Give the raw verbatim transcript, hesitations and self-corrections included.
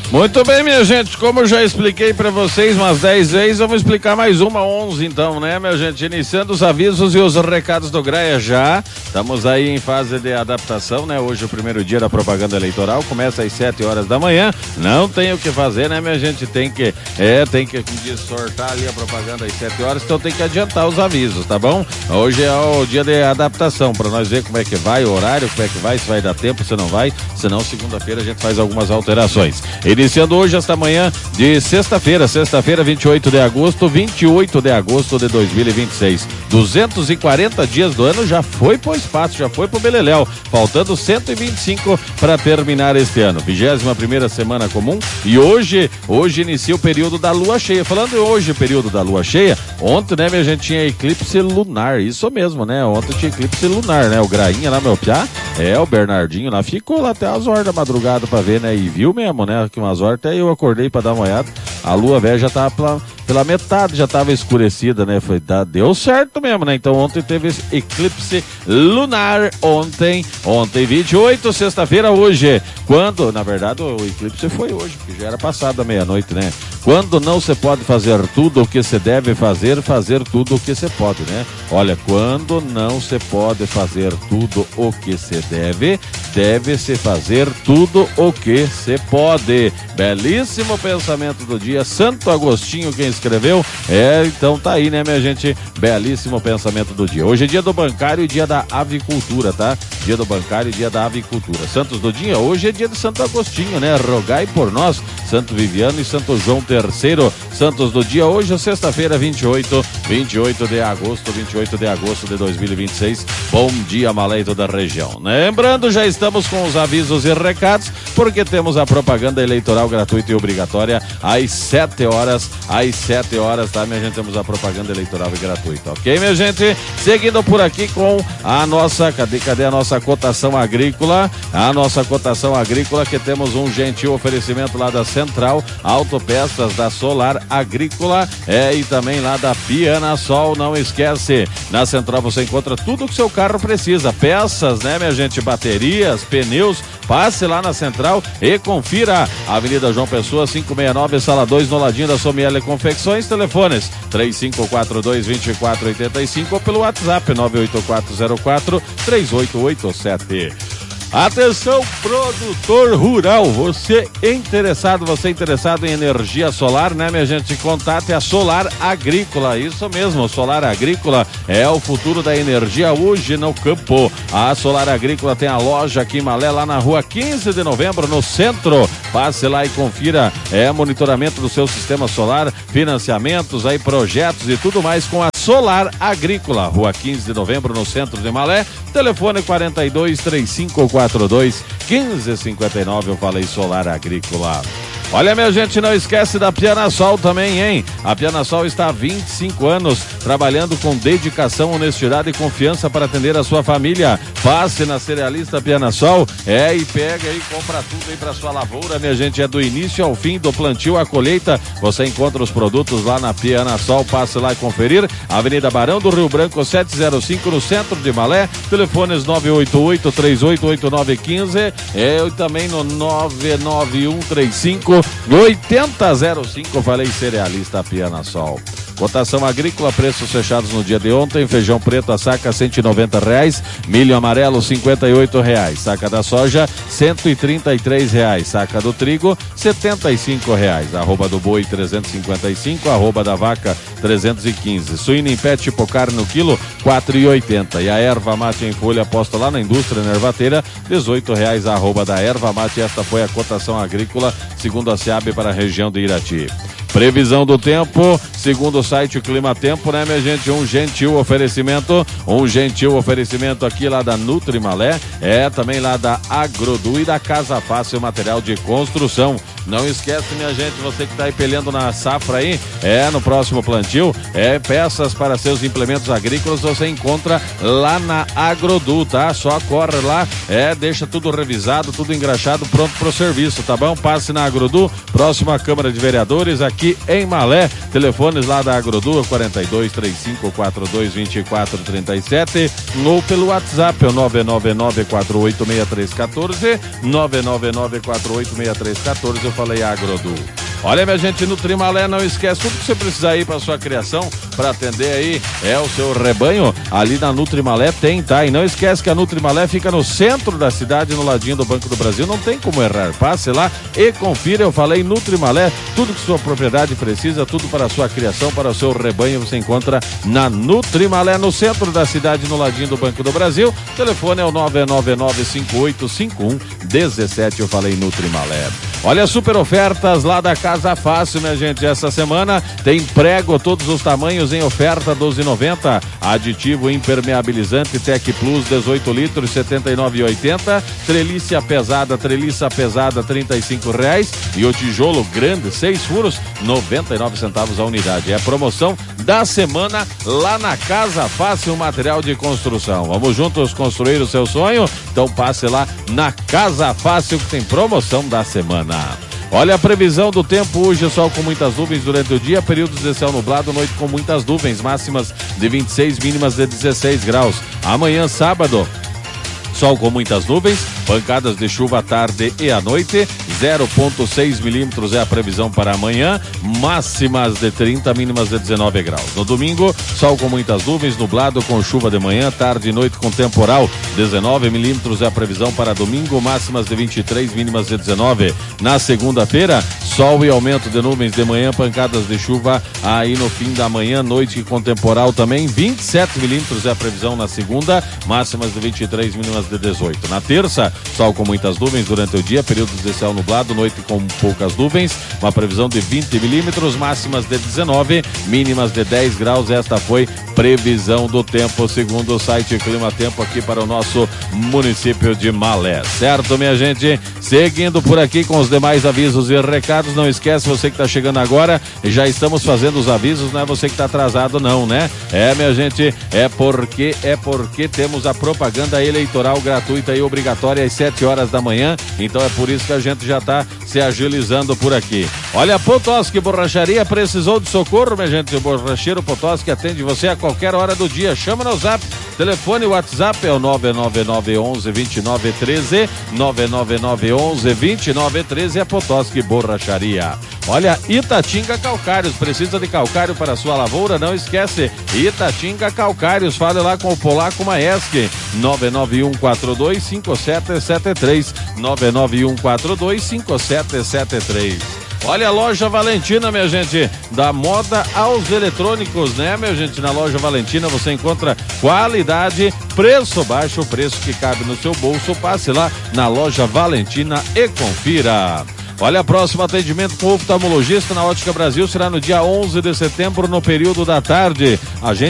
Muito bem, minha gente, como eu já expliquei para vocês umas dez vezes, eu vou explicar mais uma, onze então, né, minha gente? Iniciando os avisos e os recados do Graia já. Estamos aí em fase de adaptação, né? Hoje o primeiro dia da propaganda eleitoral, começa às sete horas da manhã. Não tem o que fazer, né, minha gente? Tem que, é, tem que, como diz, sortar ali a propaganda às sete horas, então tem que adiantar os avisos, tá bom? Hoje é o dia de adaptação, para nós ver como é que vai, o horário, como é que vai, se vai dar tempo, se não vai, senão segunda-feira a gente faz algumas alterações. Iniciando hoje, esta manhã de sexta-feira, sexta-feira, vinte e oito de agosto, vinte e oito de agosto de dois mil e vinte e seis. duzentos e quarenta dias do ano já foi pro espaço, já foi pro Beleléu, faltando cento e vinte e cinco para terminar este ano. vigésima primeira semana comum e hoje, hoje inicia o período da lua cheia. Falando hoje, período da lua cheia, ontem, né, minha gente, tinha eclipse lunar, isso mesmo, né? Ontem tinha eclipse lunar, né? O Grainha lá, meu piá, é, o Bernardinho lá, ficou lá até as horas da madrugada pra ver, né? E viu mesmo, né? Que umas horas até eu acordei pra dar uma olhada, a lua velha já tava pela, pela metade, já tava escurecida, né? Foi, tá, deu certo mesmo, né? Então ontem teve esse eclipse lunar, ontem, ontem vinte e oito, sexta-feira, hoje, quando, na verdade, o eclipse foi hoje, porque já era passado da meia-noite, né? Quando não se pode fazer tudo o que se deve fazer, fazer tudo o que se pode, né? Olha, quando não se pode fazer tudo o que se deve, deve-se fazer tudo o que se pode. Belíssimo pensamento do dia, Santo Agostinho quem escreveu, é, então tá aí, né, minha gente, belíssimo pensamento do dia. Hoje é dia do bancário e dia da avicultura, tá? Dia do bancário e dia da avicultura. Santos do dia, hoje é dia de Santo Agostinho, né? Rogai por nós, Santo Viviano e Santo João terceiro. Santos do dia, hoje, sexta-feira, vinte e oito, vinte e oito de agosto, vinte e oito de agosto de dois mil e vinte e seis. Bom dia, Malé e toda a região. Lembrando, já estamos com os avisos e recados, porque temos a propaganda eleitoral gratuita e obrigatória às sete horas, às sete horas, tá, minha gente? Temos a propaganda eleitoral e gratuita, ok, minha gente? Seguindo por aqui com a nossa, cadê, cadê a nossa cotação agrícola? A nossa cotação agrícola, que temos um gentil oferecimento lá da Central Autopeças, da Solar Agrícola, é, e também lá da Piana Sol. Não esquece, na Central você encontra tudo que seu carro precisa, peças, né, minha gente, baterias, pneus. Passe lá na Central e confira. Avenida João Pessoa, quinhentos e sessenta e nove, sala dois, no ladinho da Somiele Confecções. Telefones três cinco quatro dois, dois quatro oito cinco ou pelo WhatsApp nove oito quatro zero quatro, três oito oito sete. Atenção, produtor rural, você interessado, você interessado em energia solar, né, minha gente? Contate a Solar Agrícola, isso mesmo, Solar Agrícola é o futuro da energia hoje no campo. A Solar Agrícola tem a loja aqui em Malé, lá na rua quinze de novembro, no centro. Passe lá e confira, é, monitoramento do seu sistema solar, financiamentos, aí projetos e tudo mais com a Solar Agrícola, rua quinze de novembro, no centro de Malé. Telefone quarenta e dois, trinta e cinco quatro dois, quinze cinquenta e nove. Eu falei Solar Agrícola. Olha, minha gente, não esquece da Piana Sol também, hein? A Piana Sol está há vinte e cinco anos trabalhando com dedicação, honestidade e confiança para atender a sua família. Passe na Cerealista Piana Sol, é, e pega e compra tudo aí para sua lavoura, minha gente. É do início ao fim, do plantio à colheita. Você encontra os produtos lá na Piana Sol. Passe lá e conferir. Avenida Barão do Rio Branco, setecentos e cinco, no centro de Malé. Telefones nove oito oito, três oito oito nove um cinco, é, e também no nove nove um três cinco, oito zero zero cinco. Falei Cerealista Piana Sol. Cotação agrícola, preços fechados no dia de ontem: feijão preto a saca cento e noventa reais, milho amarelo cinquenta e oito reais, saca da soja cento e trinta e três reais, saca do trigo setenta e cinco reais, arroba do boi trezentos e cinquenta e cinco, arroba da vaca trezentos e quinze, suína em pé tipo carne no quilo quatro e oitenta, e a erva mate em folha posta lá na indústria nervateira dezoito reais, arroba da erva mate. Esta foi a cotação agrícola segundo a SEAB para a região de Irati. Previsão do tempo, segundo o site Clima Tempo, né, minha gente? Um gentil oferecimento, um gentil oferecimento aqui lá da Nutri Malé, é, também lá da Agrodu e da Casa Fácil Material de Construção. Não esquece, minha gente, você que está aí peleando na safra aí, é, no próximo plantio, é, peças para seus implementos agrícolas você encontra lá na Agrodu, tá? Só corre lá, é, deixa tudo revisado, tudo engraxado, pronto para o serviço, tá bom? Passe na Agrodu, próximo à Câmara de Vereadores, aqui aqui em Malé. Telefones lá da Agrodu, quarenta e dois, trinta e cinco, quarenta e dois, vinte e quatro, trinta e sete, ou pelo WhatsApp, é o nove nove nove, quatro oito seis três um quatro, nove nove nove, quatro oito seis três um quatro, eu falei Agrodu. Olha, minha gente, Nutrimalé, não esquece, tudo que você precisar aí para sua criação, para atender aí, é o seu rebanho, ali na Nutrimalé tem, tá? E não esquece que a Nutrimalé fica no centro da cidade, no ladinho do Banco do Brasil, não tem como errar. Passe lá e confira, eu falei Nutrimalé, tudo que sua propriedade precisa, tudo para a sua criação, para o seu rebanho, você encontra na Nutrimalé, no centro da cidade, no ladinho do Banco do Brasil. O telefone é o nove nove nove, cinco oito cinco um, um sete, eu falei Nutrimalé. Olha, super ofertas lá da Casa Fácil, minha gente, essa semana tem prego, todos os tamanhos em oferta, doze reais e noventa centavos, aditivo impermeabilizante Tec Plus, dezoito litros, setenta e nove reais e oitenta centavos, treliça pesada, treliça pesada, trinta e cinco reais, e o tijolo grande, seis furos, noventa e nove centavos a unidade. É a promoção da semana lá na Casa Fácil, material de construção. Vamos juntos construir o seu sonho? Então passe lá na Casa Fácil, que tem promoção da semana. Olha a previsão do tempo hoje, sol com muitas nuvens durante o dia, períodos de céu nublado, noite com muitas nuvens, máximas de vinte e seis, mínimas de dezesseis graus. Amanhã, sábado, sol com muitas nuvens, pancadas de chuva à tarde e à noite, zero vírgula seis milímetros é a previsão para amanhã, máximas de trinta, mínimas de dezenove graus. No domingo, sol com muitas nuvens, nublado com chuva de manhã, tarde e noite com temporal, dezenove milímetros é a previsão para domingo, máximas de vinte e três, mínimas de dezenove. Na segunda-feira, sol e aumento de nuvens de manhã, pancadas de chuva aí no fim da manhã, noite com temporal também, vinte e sete milímetros é a previsão na segunda, máximas de vinte e três, mínimas de dezoito. Na terça, sol com muitas nuvens durante o dia, períodos de céu nublado, noite com poucas nuvens, uma previsão de vinte milímetros, máximas de dezenove, mínimas de dez graus. Esta foi previsão do tempo, segundo o site Clima Tempo aqui para o nosso município de Malé. Certo, minha gente? Seguindo por aqui com os demais avisos e recados, não esquece, você que está chegando agora, já estamos fazendo os avisos, não é você que está atrasado não, né? É, minha gente, é porque, é porque temos a propaganda eleitoral gratuita e obrigatória às sete horas da manhã, então é por isso que a gente já está se agilizando por aqui. Olha, Potosky Borracharia precisou de socorro, minha gente, o borracheiro Potosky atende você a qualquer hora do dia, chama no zap, telefone, WhatsApp é o nove nove nove, onze, vinte e nove treze, nove nove nove, onze, vinte e nove treze, é Potosky Borracharia. Olha, Itatinga Calcários, precisa de calcário para a sua lavoura? Não esquece, Itatinga Calcários, fale lá com o Polaco Maeschi, nove nove um quatro dois, cinco sete sete três, nove nove um quatro dois, cinco sete sete três. Olha a Loja Valentina, minha gente, da moda aos eletrônicos, né, minha gente? Na Loja Valentina você encontra qualidade, preço baixo, preço que cabe no seu bolso. Passe lá na Loja Valentina e confira. Olha, próximo atendimento com o oftalmologista na Ótica Brasil será no dia onze de setembro, no período da tarde. A gente